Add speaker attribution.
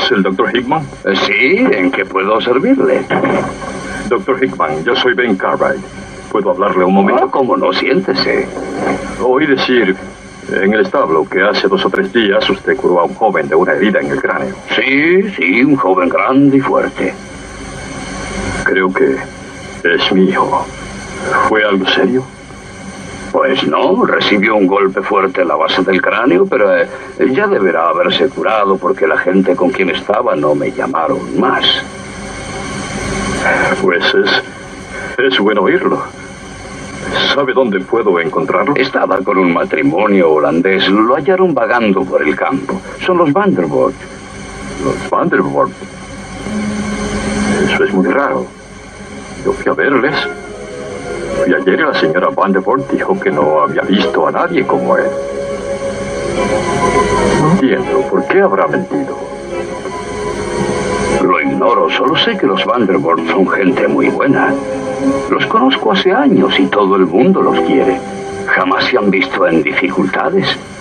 Speaker 1: ¿Es el Dr. Hickman?
Speaker 2: Sí, ¿en qué puedo servirle?
Speaker 1: Dr. Hickman, yo soy Ben Cartwright. ¿Puedo hablarle un momento?
Speaker 2: Ah, ¿cómo no? Siéntese.
Speaker 1: Oí decir en el establo que hace 2 o 3 días usted curó a un joven de una herida en el cráneo.
Speaker 2: Sí, un joven grande y fuerte.
Speaker 1: Creo que es mi hijo. ¿Fue algo serio?
Speaker 2: Pues no, recibió un golpe fuerte en la base del cráneo, pero ya deberá haberse curado porque la gente con quien estaba no me llamaron más.
Speaker 1: Pues es bueno oírlo. ¿Sabe dónde puedo encontrarlo?
Speaker 2: Estaba con un matrimonio holandés. Lo hallaron vagando por el campo. Son los Vandervoort.
Speaker 1: Los Vandervoort. Eso es muy raro. Yo fui a verles. Y ayer la señora Vandervoort dijo que no había visto a nadie como él. No entiendo. ¿Por qué habrá mentido?
Speaker 2: Lo ignoro. Solo sé que los Vandervoort son gente muy buena. Los conozco hace años y todo el mundo los quiere. Jamás se han visto en dificultades.